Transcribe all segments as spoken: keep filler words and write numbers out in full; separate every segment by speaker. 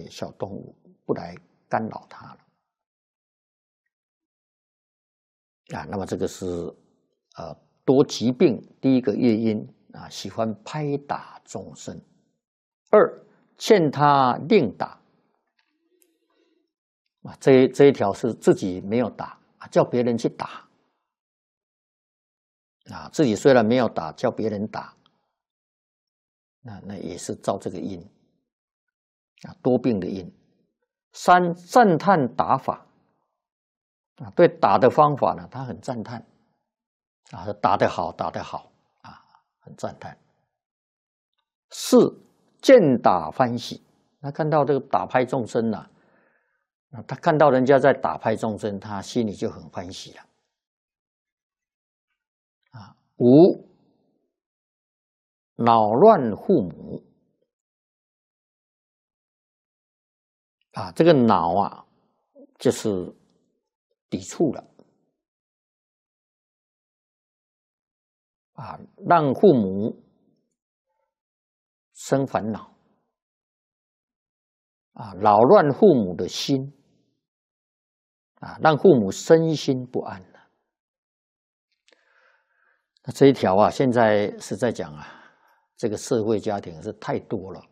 Speaker 1: 小动物不来干扰它了。啊，那么这个是呃多疾病第一个业因啊，喜欢拍打众生。二，劝他另打啊，这这一条是自己没有打啊，叫别人去打啊，自己虽然没有打，叫别人打，那那也是造这个因啊，多病的因。三，赞叹打法啊，对打的方法呢，他很赞叹啊，打得好，打得好啊，很赞叹。四，见打欢喜，他看到这个打拍众生呐、啊，他看到人家在打拍众生，他心里就很欢喜了。啊，五，恼乱父母啊，这个恼啊，就是抵触了啊，让父母生烦恼啊，扰乱父母的心啊，让父母身心不安了。那这一条啊，现在是在讲啊，这个社会家庭是太多了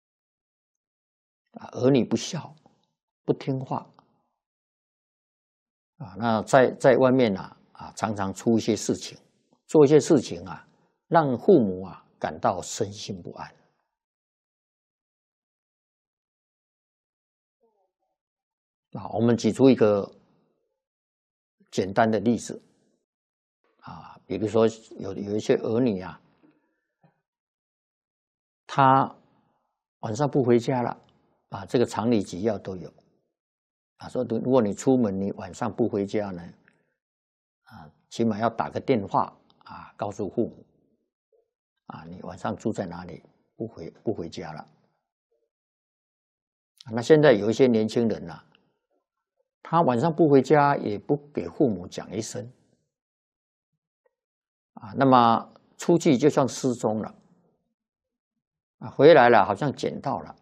Speaker 1: 啊，儿女不孝，不听话啊，那在在外面啊啊，常常出一些事情，做一些事情啊，让父母啊感到身心不安。啊，我们举出一个简单的例子啊，比如说有有一些儿女啊，他晚上不回家了啊，这个常理纪要都有啊，说如果你出门你晚上不回家呢，啊，起码要打个电话啊，告诉父母啊，你晚上住在哪里，不回不回家了。那现在有一些年轻人啊，他晚上不回家，也不给父母讲一声啊，那么出去就像失踪了啊，回来了好像捡到了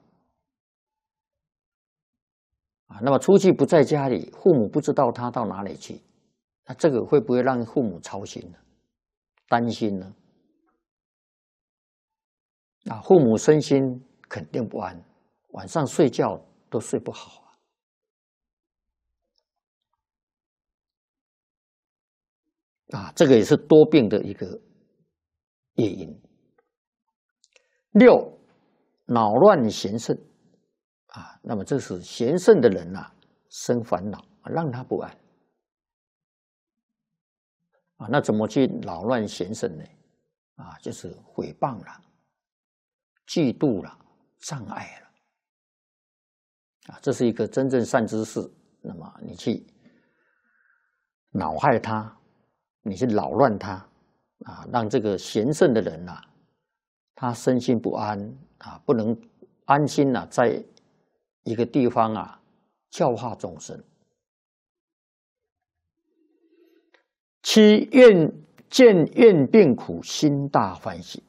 Speaker 1: 啊，那么出去不在家里，父母不知道他到哪里去，那这个会不会让父母操心呢？担心呢？啊，父母身心肯定不安，晚上睡觉都睡不好。啊，这个也是多病的一个业因。六，恼乱贤圣啊，那么这是贤圣的人啊，生烦恼，让他不安啊。那怎么去扰乱贤圣呢？啊，就是诽谤了、嫉妒了、障碍了啊。这是一个真正善知识，那么你去恼害他。你去扰乱他啊，让这个贤圣的人啊，他身心不安啊，不能安心啊，在一个地方啊教化众生。七，愿见愿病苦，心大欢喜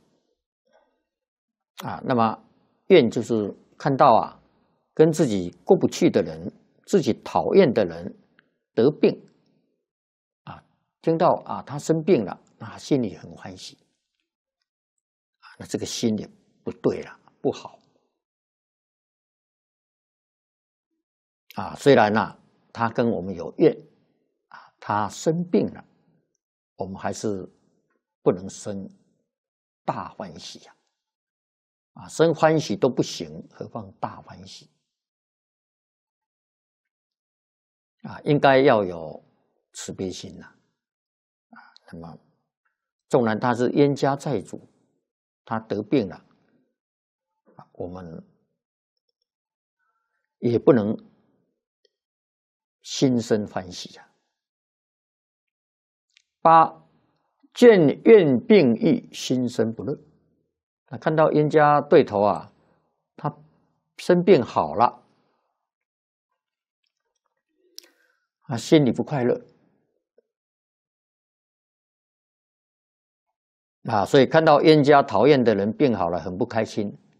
Speaker 1: 啊。那么愿就是看到啊，跟自己过不去的人，自己讨厌的人得病。听到啊，他生病了，那心里很欢喜啊，那这个心也不对了，不好啊。虽然呢、啊，他跟我们有怨啊，他生病了，我们还是不能生大欢喜呀！啊，生欢喜都不行，何况大欢喜啊？应该要有慈悲心呐！那么，纵然他是冤家债主，他得病了，我们也不能心生欢喜啊。八，见怨病愈，心生不乐。那看到冤家对头啊，他生病好了，啊，心里不快乐。啊，所以看到冤家讨厌的人病好了，很不开心